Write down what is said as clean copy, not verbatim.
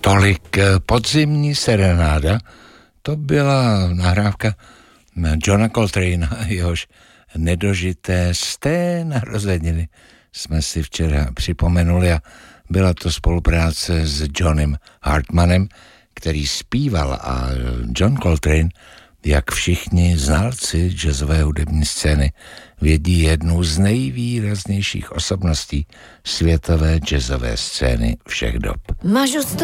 Tolik Podzimní serenáda, to byla nahrávka Johna Coltrane'a, jehož nedožité narozeniny jsme si včera připomenuli a byla to spolupráce s Johnnym Hartmanem, který zpíval, a John Coltrane, jak všichni znalci jazzové hudební scény vědí, jednu z nejvýraznějších osobností světové jazzové scény všech dob.